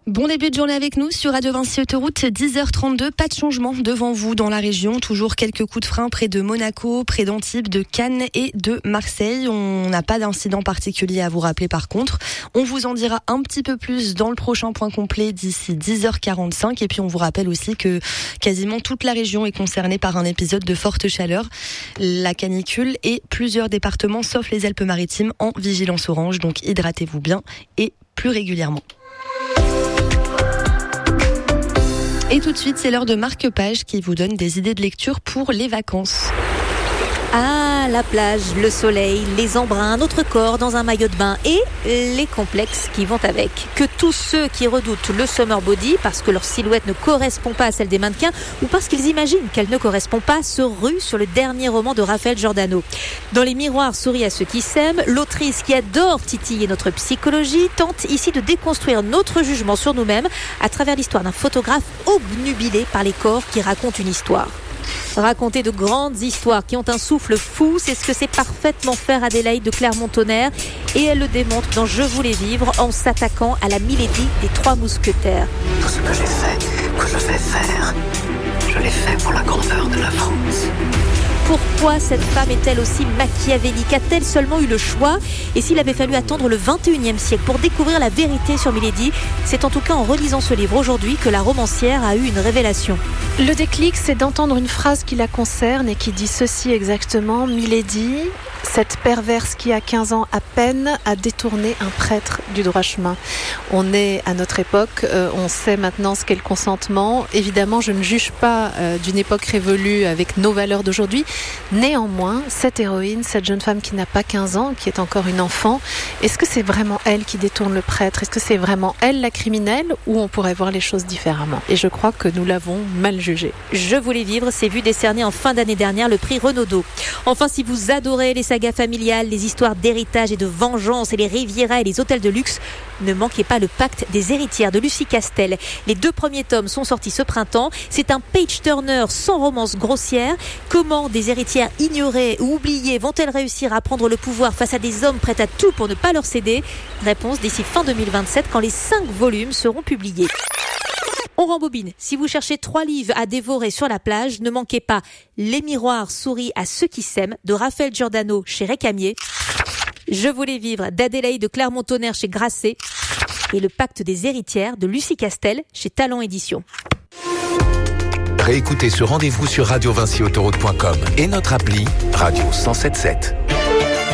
Bon début de journée avec nous sur Radio Vinci Autoroute, 10h32, pas de changement devant vous dans la région, toujours quelques coups de frein près de Monaco, près d'Antibes, de Cannes et de Marseille. On n'a pas d'incident particulier à vous rappeler par contre. On vous en dira un petit peu plus dans le prochain point complet d'ici 10h45 et puis on vous rappelle aussi que quasiment toute la région est concernée par un épisode de forte chaleur, la canicule et plusieurs départements sauf les Alpes-Maritimes en vigilance orange, donc hydratez-vous bien et plus régulièrement. Et tout de suite, c'est l'heure de Marc Page qui vous donne des idées de lecture pour les vacances. Ah, la plage, le soleil, les embruns, notre corps dans un maillot de bain et les complexes qui vont avec. Que tous ceux qui redoutent le summer body parce que leur silhouette ne correspond pas à celle des mannequins ou parce qu'ils imaginent qu'elle ne correspond pas se ruent sur le dernier roman de Raphaël Giordano. Dans Les miroirs souris à ceux qui s'aiment, l'autrice qui adore titiller notre psychologie tente ici de déconstruire notre jugement sur nous-mêmes à travers l'histoire d'un photographe obnubilé par les corps qui racontent une histoire. Raconter de grandes histoires qui ont un souffle fou, c'est ce que sait parfaitement faire Adélaïde de Clermont-Tonnerre et elle le démontre dans Je voulais vivre en s'attaquant à la Milady des Trois Mousquetaires. Tout ce que j'ai fait, que je vais faire, je l'ai fait pour la grandeur de la France. Pourquoi cette femme est-elle aussi machiavélique ? A-t-elle seulement eu le choix ? Et s'il avait fallu attendre le 21e siècle pour découvrir la vérité sur Milady, c'est en tout cas en relisant ce livre aujourd'hui que la romancière a eu une révélation. Le déclic, c'est d'entendre une phrase qui la concerne et qui dit ceci exactement. Milady, cette perverse qui a 15 ans à peine a détourné un prêtre du droit chemin. On est à notre époque, on sait maintenant ce qu'est le consentement. Évidemment, je ne juge pas d'une époque révolue avec nos valeurs d'aujourd'hui. Néanmoins, cette héroïne, cette jeune femme qui n'a pas 15 ans, qui est encore une enfant, est-ce que c'est vraiment elle qui détourne le prêtre ? Est-ce que c'est vraiment elle la criminelle ou on pourrait voir les choses différemment ? Et je crois que nous l'avons mal jugée. Je voulais vivre s'est vu décerner en fin d'année dernière le prix Renaudot. Enfin, si vous adorez les sagas familiales, les histoires d'héritage et de vengeance et les Riviera et les hôtels de luxe, ne manquez pas le Pacte des héritières de Lucie Castel. Les 2 premiers tomes sont sortis ce printemps. C'est un page-turner sans romance grossière. Comment des héritières ignorées ou oubliées vont-elles réussir à prendre le pouvoir face à des hommes prêts à tout pour ne pas leur céder ? Réponse d'ici fin 2027 quand les 5 volumes seront publiés. On rembobine. Si vous cherchez 3 livres à dévorer sur la plage, ne manquez pas Les miroirs souris à ceux qui s'aiment de Raphaël Giordano chez Récamier, Je voulais vivre d'Adélaïde de Clermont-Tonnerre chez Grasset et Le Pacte des héritières de Lucie Castel chez Talent Éditions. Réécoutez ce rendez-vous sur radiovinciautoroute.com et notre appli Radio 107.7.